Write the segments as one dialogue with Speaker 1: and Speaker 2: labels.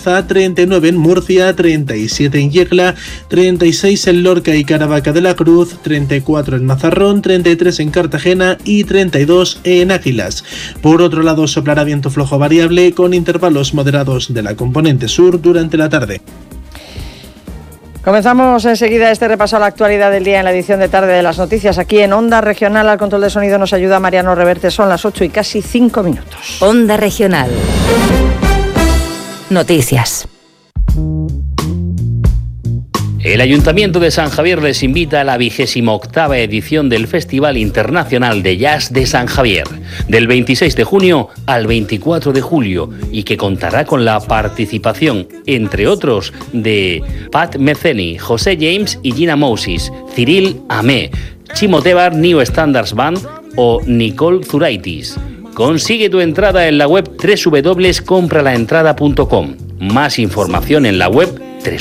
Speaker 1: Zaragoza, 39 en Murcia, 37 en Yecla, 36 en Lorca y Caravaca de la Cruz, 34 en Mazarrón, 33 en Cartagena y 32 en Águilas. Por otro lado, soplará viento flojo variable con intervalos moderados de la componente sur durante la tarde.
Speaker 2: Comenzamos enseguida este repaso a la actualidad del día en la edición de tarde de las noticias. Aquí en Onda Regional, al control de sonido nos ayuda Mariano Reverte. Son las 8 y casi 5 minutos.
Speaker 3: Onda Regional. Noticias.
Speaker 4: El Ayuntamiento de San Javier les invita a la 28ª edición del Festival Internacional de Jazz de San Javier, del 26 de junio al 24 de julio, y que contará con la participación, entre otros, de Pat Metheny, José James y Gina Moses, Cyril Amé, Chimo Tebar New Standards Band o Nicole Zuraitis. Consigue tu entrada en la web www.compralaentrada.com. Más información en la web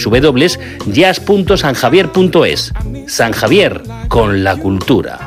Speaker 4: www.jazz.sanjavier.es. San Javier, con la cultura.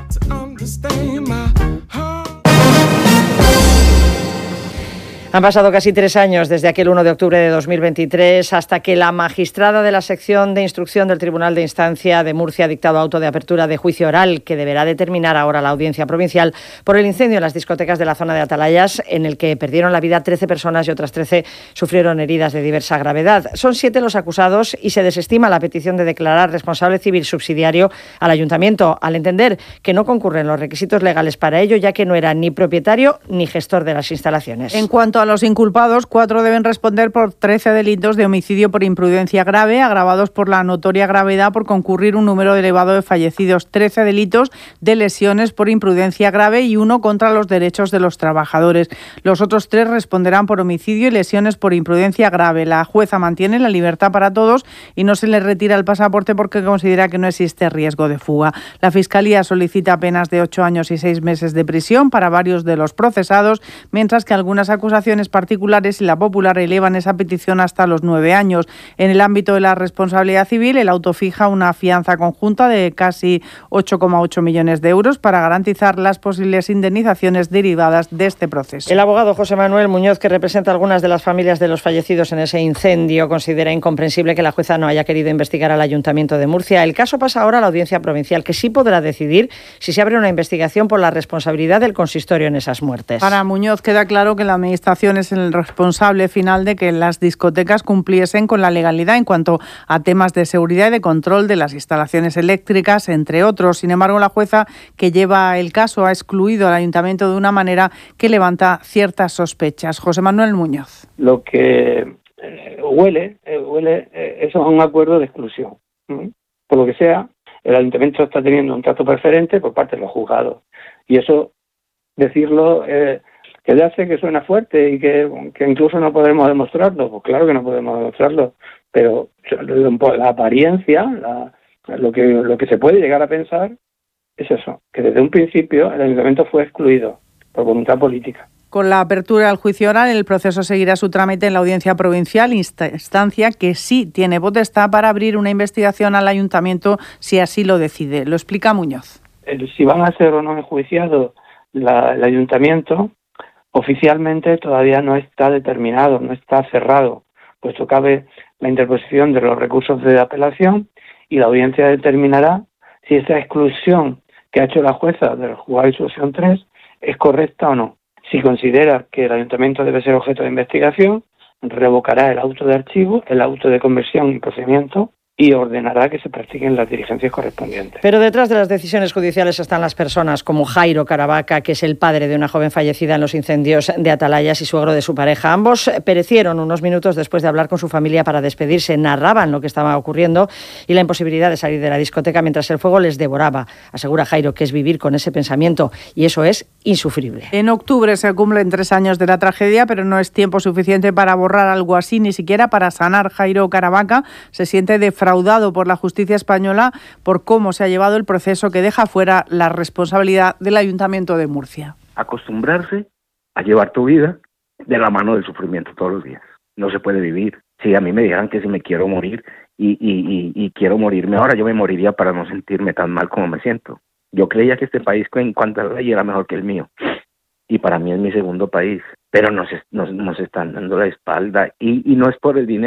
Speaker 2: Han pasado casi 3 años desde aquel 1 de octubre de 2023 hasta que la magistrada de la sección de instrucción del Tribunal de Instancia de Murcia ha dictado auto de apertura de juicio oral que deberá determinar ahora la audiencia provincial por el incendio en las discotecas de la zona de Atalayas, en el que perdieron la vida 13 personas y otras 13 sufrieron heridas de diversa gravedad. Son 7 los acusados y se desestima la petición de declarar responsable civil subsidiario al ayuntamiento, al entender que no concurren los requisitos legales para ello, ya que no era ni propietario ni gestor de las instalaciones.
Speaker 5: En cuanto a los inculpados, 4 deben responder por 13 delitos de homicidio por imprudencia grave, agravados por la notoria gravedad por concurrir un número elevado de fallecidos, 13 delitos de lesiones por imprudencia grave y 1 contra los derechos de los trabajadores. Los otros 3 responderán por homicidio y lesiones por imprudencia grave. La jueza mantiene la libertad para todos y no se les retira el pasaporte porque considera que no existe riesgo de fuga. La Fiscalía solicita penas de 8 años y 6 meses de prisión para varios de los procesados, mientras que algunas acusaciones particulares y la popular elevan esa petición hasta los 9 años. En el ámbito de la responsabilidad civil, el auto fija una fianza conjunta de casi 8,8 millones de euros para garantizar las posibles indemnizaciones derivadas de este proceso.
Speaker 2: El abogado José Manuel Muñoz, que representa a algunas de las familias de los fallecidos en ese incendio, considera incomprensible que la jueza no haya querido investigar al Ayuntamiento de Murcia. El caso pasa ahora a la Audiencia Provincial, que sí podrá decidir si se abre una investigación por la responsabilidad del consistorio en esas muertes.
Speaker 5: Para Muñoz queda claro que la Administración es el responsable final de que las discotecas cumpliesen con la legalidad en cuanto a temas de seguridad y de control de las instalaciones eléctricas, entre otros. Sin embargo, la jueza que lleva el caso ha excluido al ayuntamiento de una manera que levanta ciertas sospechas. José Manuel Muñoz.
Speaker 6: Lo que huele eso a un acuerdo de exclusión. Por lo que sea, el ayuntamiento está teniendo un trato preferente por parte de los juzgados. Y eso, decirlo, que le hace que suena fuerte y que incluso no podemos demostrarlo. Pues claro que no podemos demostrarlo, pero la apariencia, lo que se puede llegar a pensar es eso, que desde un principio el ayuntamiento fue excluido por voluntad política.
Speaker 5: Con la apertura del juicio oral, el proceso seguirá su trámite en la Audiencia Provincial, instancia que sí tiene potestad para abrir una investigación al ayuntamiento si así lo decide. Lo explica Muñoz.
Speaker 6: Si van a ser o no enjuiciados el ayuntamiento, oficialmente todavía no está determinado, no está cerrado, puesto cabe la interposición de los recursos de apelación y la audiencia determinará si esa exclusión que ha hecho la jueza del juzgado de instrucción 3 es correcta o no. Si considera que el ayuntamiento debe ser objeto de investigación, revocará el auto de archivo, el auto de conversión y procedimiento y ordenará que se practiquen las diligencias correspondientes.
Speaker 2: Pero detrás de las decisiones judiciales están las personas como Jairo Caravaca, que es el padre de una joven fallecida en los incendios de Atalayas y suegro de su pareja. Ambos perecieron unos minutos después de hablar con su familia para despedirse. Narraban lo que estaba ocurriendo y la imposibilidad de salir de la discoteca mientras el fuego les devoraba. Asegura Jairo que es vivir con ese pensamiento y eso es insufrible.
Speaker 5: En octubre se cumplen 3 años de la tragedia, pero no es tiempo suficiente para borrar algo así, ni siquiera para sanar. Jairo Caravaca se siente defraudado por la justicia española por cómo se ha llevado el proceso que deja fuera la responsabilidad del Ayuntamiento de Murcia.
Speaker 7: Acostumbrarse a llevar tu vida de la mano del sufrimiento todos los días. No se puede vivir. Si a mí me dijeran que si me quiero morir y quiero morirme ahora, yo me moriría para no sentirme tan mal como me siento. Yo creía que este país en cuanto a la ley era mejor que el mío. Y para mí es mi segundo país. Pero nos están dando la espalda y no es por el dinero.